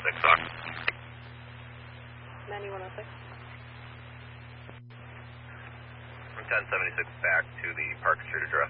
1076 Ox. 9106. From 1076 back to the Park Street address.